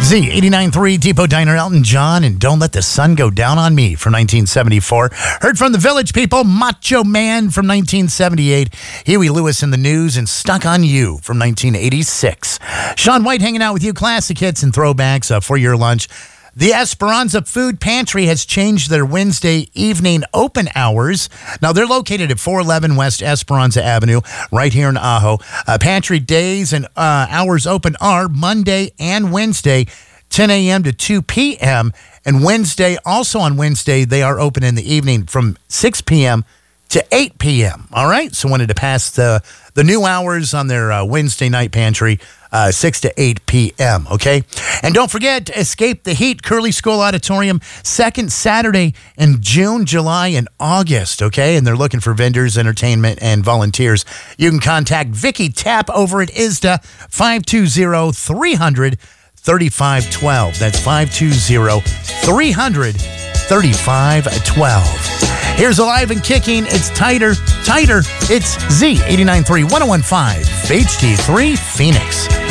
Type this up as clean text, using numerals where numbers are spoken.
Z89.3 Depot Diner, Elton John, and Don't Let the Sun Go Down on Me from 1974. Heard from the Village People, Macho Man from 1978. Huey Lewis in the News and Stuck on You from 1986. Sean White hanging out with you, classic hits and throwbacks for your lunch. The Esperanza Food Pantry has changed their Wednesday evening open hours. Now, they're located at 411 West Esperanza Avenue, right here in Ajo. Pantry days and hours open are Monday and Wednesday, 10 a.m. to 2 p.m. And Wednesday, also on Wednesday, they are open in the evening from 6 p.m. to 8 p.m. All right? So wanted to pass the new hours on their Wednesday night pantry, 6 to 8 p.m., okay? And don't forget, Escape the Heat, Curly School Auditorium, second Saturday in June, July, and August, okay? And they're looking for vendors, entertainment, and volunteers. You can contact Vicky Tapp over at ISDA, 520-300-3512. That's 520-300-3512. Here's Alive and Kicking. It's Tighter. It's Z89.3 1015 HD3 Phoenix.